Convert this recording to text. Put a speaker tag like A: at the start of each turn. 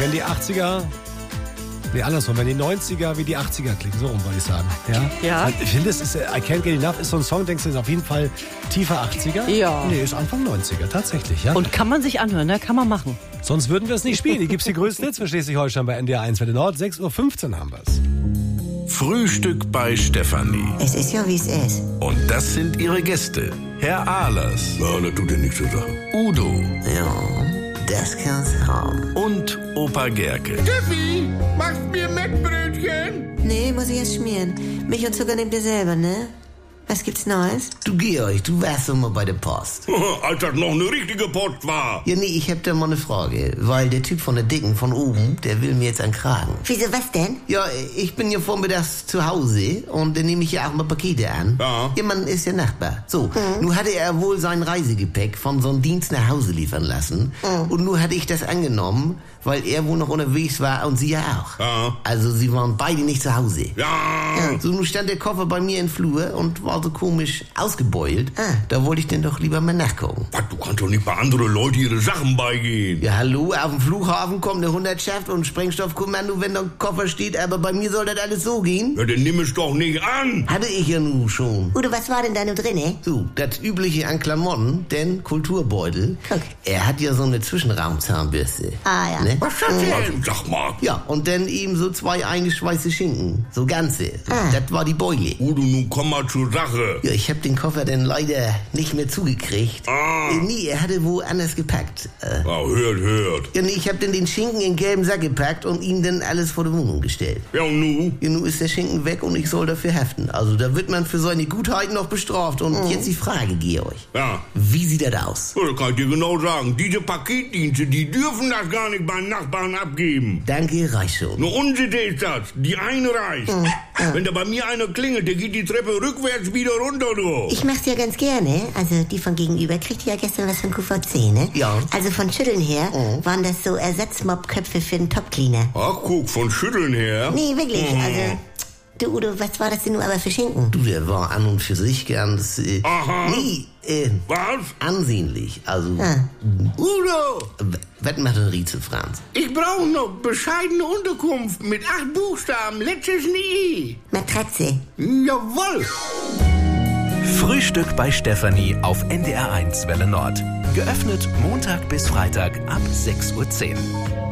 A: wenn die 80er... Nee, andersrum, wenn die 90er wie die 80er klingen, so rum wollte ich sagen.
B: Ja.
A: Ich finde, es ist, I Can't Get Enough ist so ein Song, denkst du, ist auf jeden Fall tiefer 80er?
B: Ja.
A: Nee, ist Anfang 90er, tatsächlich, ja.
B: Und kann man sich anhören, ne? Kann man machen.
A: Sonst würden wir es nicht spielen. Hier gibt's die größten Hits für Schleswig-Holstein bei NDR 1 Welle Nord. 6.15 Uhr haben wir's.
C: Frühstück bei Stefanie.
D: Es ist ja, wie es ist.
C: Und das sind ihre Gäste. Herr Ahlers.
E: Ja, das tut dir nichts zu sagen.
C: Udo.
D: Ja, das kann's haben.
C: Und Opa Gerke.
E: Steffi, machst mir Mettbrötchen?
D: Nee, muss ich erst schmieren. Milch und Zucker nehmt ihr selber, ne? Was gibt's Neues? Du, Georg, du warst doch mal bei der Post.
E: Als das noch eine richtige Post war.
D: Ja, nee, ich hab da mal eine Frage. Weil der Typ von der Dicken von oben, der will mir jetzt einen Kragen. Wieso, was denn? Ja, ich bin ja vormittags zu Hause und dann nehme ich ja auch mal Pakete an.
E: Ja.
D: Ihr Mann ist ja Nachbar. So, nun hatte er wohl sein Reisegepäck von so einem Dienst nach Hause liefern lassen. Und nun hatte ich das angenommen, weil er wohl noch unterwegs war und sie ja auch.
E: Ja.
D: Also sie waren beide nicht zu Hause.
E: Ja.
D: So, nun stand der Koffer bei mir im Flur und war so komisch ausgebeult. Da wollte ich denn doch lieber mal nachgucken.
E: Was, du kannst doch nicht bei anderen Leuten ihre Sachen beigehen.
D: Ja, hallo, auf dem Flughafen kommt eine Hundertschaft und Sprengstoffkommando, wenn da ein Koffer steht, aber bei mir soll das alles so gehen?
E: Ja, dann nimm es doch nicht an.
D: Hatte ich ja nun schon.
F: Udo, was war denn da nur drin, eh?
D: So, das Übliche an Klamotten, denn Kulturbeutel.
F: Guck.
D: Er hat ja so eine Zwischenraumzahnbürste.
F: Ah, ja.
D: Ne?
E: Was ist das denn? Sag mal.
D: Ja, und dann eben so 2 eingeschweißte Schinken. So ganze. Das war die Beule.
E: Udo, nun komm mal zur Sache.
D: Ja, ich hab den Koffer dann leider nicht mehr zugekriegt. Nee, er hatte woanders gepackt.
E: Ja, hört.
D: Ja, nee, ich hab dann den Schinken in gelben Sack gepackt und ihm dann alles vor die Wohnung gestellt.
E: Ja, und nu?
D: Ja, nun ist der Schinken weg und ich soll dafür haften. Also da wird man für seine Gutheit noch bestraft. Und jetzt die Frage, Georg.
E: Ja.
D: Wie sieht das aus?
E: Ja, das kann ich dir genau sagen. Diese Paketdienste, die dürfen das gar nicht beim Nachbarn abgeben.
D: Danke, reicht schon.
E: Eine Unsitte ist das. Die eine reicht. Wenn da bei mir einer klingelt, der geht die Treppe rückwärts wieder runter, du.
F: Ich mach's ja ganz gerne. Also die von gegenüber kriegte ja gestern was von QVC, ne?
D: Ja.
F: Also von Schütteln her waren das so Ersatzmobköpfe für den Topcleaner.
E: Ach, guck, von Schütteln her.
F: Nee, wirklich. Also, du Udo, was war das denn nur aber für Schinken?
D: Du, der war an und für sich ganz...
E: Aha.
D: Nee,
E: Was?
D: ansehnlich. Also...
E: Udo,
D: Was macht ein Rieze, Franz?
E: ich brauche noch bescheidene Unterkunft mit 8 Buchstaben, letztes nie.
F: Matratze.
E: Jawohl.
C: Frühstück bei Stefanie auf NDR 1 Welle Nord. Geöffnet Montag bis Freitag ab 6.10 Uhr.